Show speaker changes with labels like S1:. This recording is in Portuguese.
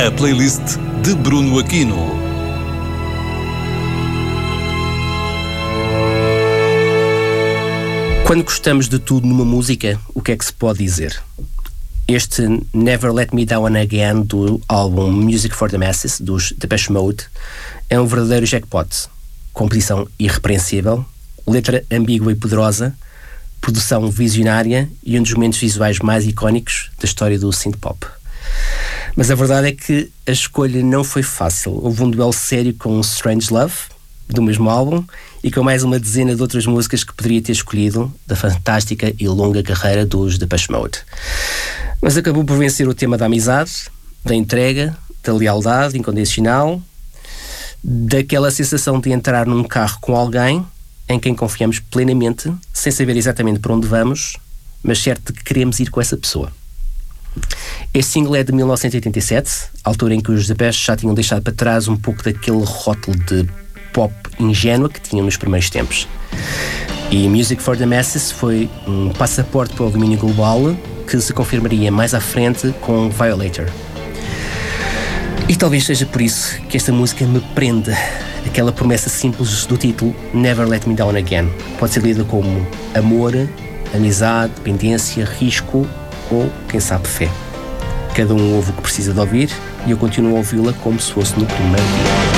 S1: A playlist de Bruno Aquino.
S2: Quando gostamos de tudo numa música, o que é que se pode dizer? Este Never Let Me Down Again do álbum Music for the Masses, dos Depeche Mode, é um verdadeiro jackpot. Composição irrepreensível, letra ambígua e poderosa, produção visionária e um dos momentos visuais mais icónicos da história do synth-pop. Mas a verdade é que a escolha não foi fácil. Houve um duelo sério com Strange Love, do mesmo álbum, e com mais uma dezena de outras músicas que poderia ter escolhido da fantástica e longa carreira dos Depeche Mode. Mas acabou por vencer o tema da amizade, da entrega, da lealdade incondicional, daquela sensação de entrar num carro com alguém em quem confiamos plenamente, sem saber exatamente para onde vamos, mas certo de que queremos ir com essa pessoa. Este single é de 1987, altura em que os Depeche já tinham deixado para trás um pouco daquele rótulo de pop ingênua que tinham nos primeiros tempos. E Music for the Masses foi um passaporte para o domínio global que se confirmaria mais à frente com Violator. E talvez seja por isso que esta música me prende, aquela promessa simples do título Never Let Me Down Again. Pode ser lida como amor, amizade, dependência, risco ou, quem sabe, fé. Cada um ouve o que precisa de ouvir e eu continuo a ouvi-la como se fosse no primeiro dia.